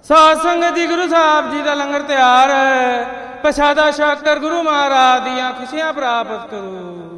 ਸਾਧ ਸੰਗਤ ਜੀ, ਗੁਰੂ ਸਾਹਿਬ ਜੀ ਦਾ ਲੰਗਰ ਤਿਆਰ ਹੈ। ਪ੍ਰਸ਼ਾਦਾ ਛਕ ਕਰ ਗੁਰੂ ਮਹਾਰਾਜ ਦੀਆਂ ਖੁਸ਼ੀਆਂ ਪ੍ਰਾਪਤ ਕਰੋ।